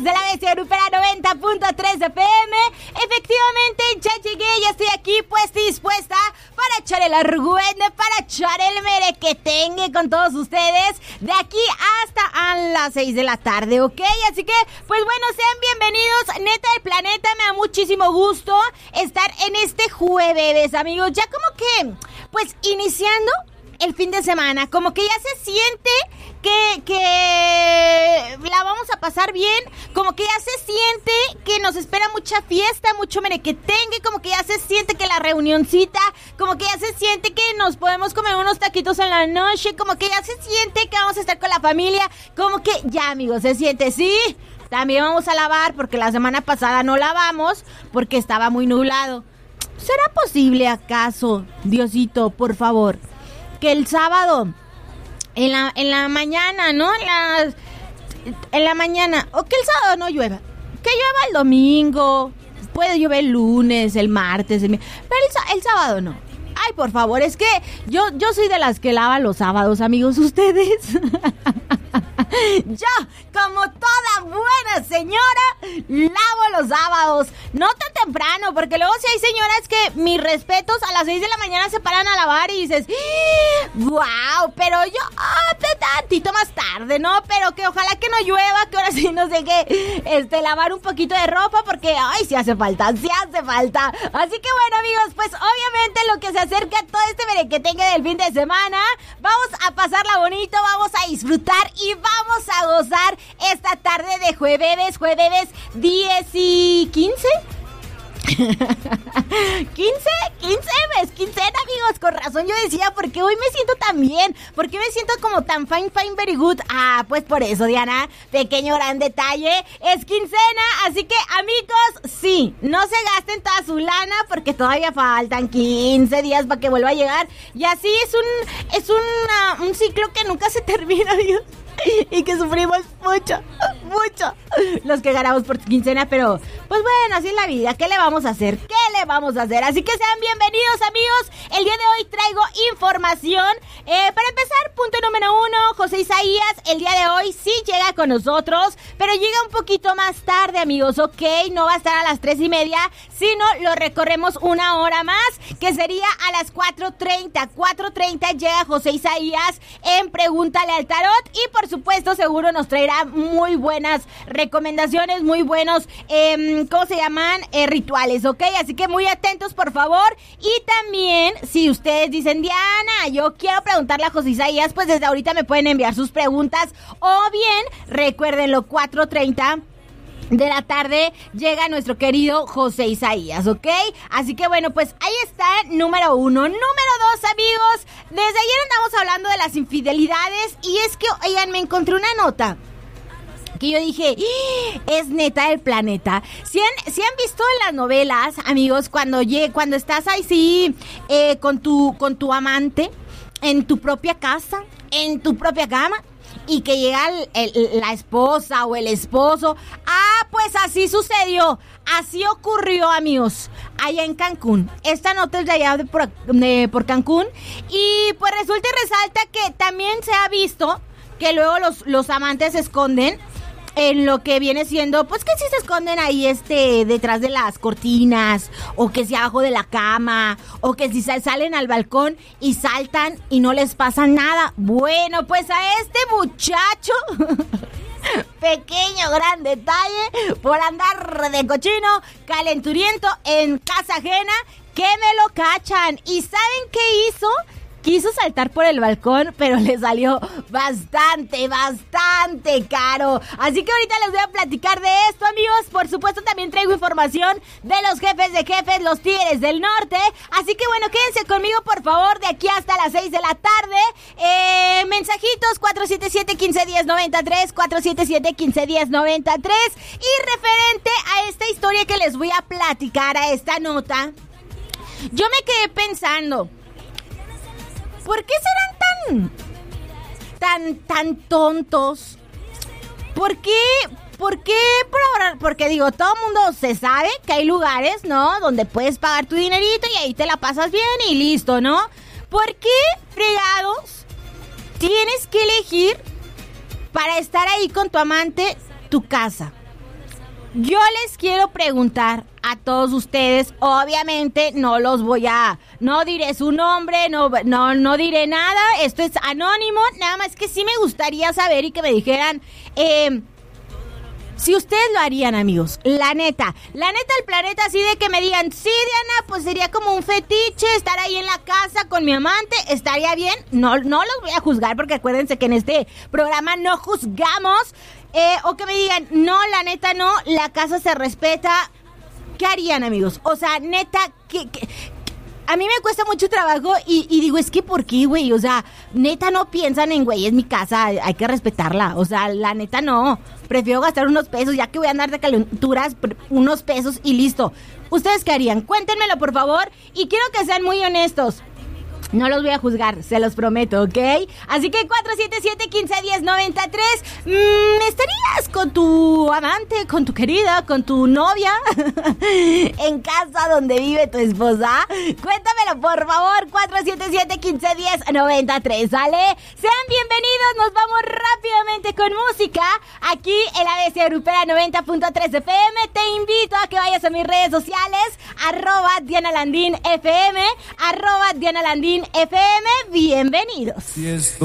de la bestia grupera 90.3 FM. Efectivamente, ya llegué, ya estoy aquí puesta y dispuesta para echar el argüende, para echar el merequetengue con todos ustedes de aquí hasta a las 6 de la tarde, ¿ok? Así que, pues bueno, sean bienvenidos, neta del planeta, me da muchísimo gusto estar en este jueves, amigos, ya como que, pues, iniciando el fin de semana, como que ya se siente que la vamos a pasar bien, como que ya se siente que nos espera mucha fiesta, mucho merequetengue, como que ya se siente que la reunioncita, como que ya se siente que nos podemos comer unos taquitos en la noche, como que ya se siente que vamos a estar con la familia, como que ya, amigos, se siente, sí. También vamos a lavar porque la semana pasada no lavamos porque estaba muy nublado. ¿Será posible acaso, Diosito, por favor, que el sábado en la mañana, ¿no? En la mañana, o que el sábado no llueva, que llueva el domingo, puede llover el lunes, el martes, pero el sábado no. Ay, por favor, es que yo soy de las que lavan los sábados, amigos, ustedes. Yo, como toda buena señora, lavo los sábados. No tan temprano, porque luego si hay señoras que, mis respetos, a las 6 de la mañana se paran a lavar y dices, ¡wow! Pero yo, tantito más tarde, ¿no? Pero que ojalá que no llueva, que ahora sí nos deje lavar un poquito de ropa, porque, ay, sí hace falta. Así que bueno, amigos, pues obviamente lo que se acerca a todo este merequetengue del fin de semana, vamos a pasarla bonito, vamos a disfrutar y vamos a gozar esta tarde de jueves 10 y 15. 15 es quincena, amigos, con razón yo decía, ¿por qué hoy me siento tan bien? ¿Por qué me siento como tan fine, very good? Pues por eso, Diana, pequeño gran detalle, es quincena, así que, amigos, sí, no se gasten toda su lana porque todavía faltan 15 días para que vuelva a llegar, y así es un ciclo que nunca se termina, amigos. Y que sufrimos mucho los que ganamos por quincena, pero pues bueno, así es la vida. ¿Qué le vamos a hacer? Así que sean bienvenidos, amigos. El día de hoy traigo información. Para empezar, punto número 1, José Isaías el día de hoy sí llega con nosotros, pero llega un poquito más tarde, amigos, ok, no va a estar a las 3:30, sino lo recorremos una hora más, que sería a las 4:30 llega José Isaías en Pregúntale al Tarot, y por supuesto seguro nos traerá muy buenas recomendaciones, muy buenos, ¿cómo se llaman? Rituales, ¿ok? Así que muy atentos, por favor. Y también, si ustedes dicen, Diana, yo quiero preguntarle a José Isaías, pues desde ahorita me pueden enviar sus preguntas, o bien, recuérdenlo, 4:30 de la tarde llega nuestro querido José Isaías, ¿ok? Así que bueno, pues ahí está, número 1. Número 2, amigos, desde ayer andamos hablando de las infidelidades, y es que, oigan, me encontré una nota que yo dije, es neta del planeta. Si han visto en las novelas, amigos, cuando estás ahí sí, con tu amante, en tu propia casa, en tu propia cama, y que llega la esposa o el esposo, pues así sucedió, así ocurrió, amigos, allá en Cancún. Esta nota es de allá por Cancún, y pues resulta y resalta que también se ha visto que luego los amantes se esconden en lo que viene siendo, pues que sí se esconden ahí detrás de las cortinas, o que si abajo de la cama, o que si salen al balcón y saltan y no les pasa nada. Bueno, pues a este muchacho, pequeño gran detalle, por andar de cochino, calenturiento en casa ajena, que me lo cachan. ¿Y saben qué hizo? Quiso saltar por el balcón, pero le salió bastante caro. Así que ahorita les voy a platicar de esto, amigos. Por supuesto, también traigo información de los jefes de jefes, los Tigres del Norte. Así que bueno, quédense conmigo, por favor, de aquí hasta las 6 de la tarde. Mensajitos 477-1510-93, 477-1510-93. Y referente a esta historia que les voy a platicar, a esta nota, yo me quedé pensando, ¿por qué serán tan tontos? ¿Por qué? Porque digo, todo el mundo se sabe que hay lugares, ¿no? Donde puedes pagar tu dinerito y ahí te la pasas bien y listo, ¿no? ¿Por qué, fregados, tienes que elegir para estar ahí con tu amante tu casa? yo les quiero preguntar a todos ustedes, obviamente no diré su nombre, no diré nada, esto es anónimo, nada más que sí me gustaría saber y que me dijeran, si ustedes lo harían, amigos, la neta el planeta, así de que me digan, sí, Diana, pues sería como un fetiche estar ahí en la casa con mi amante, estaría bien, no los voy a juzgar porque acuérdense que en este programa no juzgamos, o que me digan, no, la neta no, la casa se respeta. ¿Qué harían, amigos? O sea, neta, que a mí me cuesta mucho trabajo y digo, es que ¿por qué, güey? O sea, neta no piensan en, güey, es mi casa, hay que respetarla. O sea, la neta no. Prefiero gastar unos pesos, ya que voy a andar de calenturas, unos pesos y listo. ¿Ustedes qué harían? Cuéntenmelo, por favor. Y quiero que sean muy honestos. No los voy a juzgar, se los prometo, ¿ok? Así que 477-1510-93. ¿Estarías con tu amante, con tu querida, con tu novia en casa donde vive tu esposa? Cuéntamelo, por favor. 477-1510-93, ¿sale? Sean bienvenidos, nos vamos rápidamente con música. Aquí en ABC Grupera 90.3 FM. Te invito a que vayas a mis redes sociales, @DianaLandinFM, @DianaLandinFM. Bienvenidos.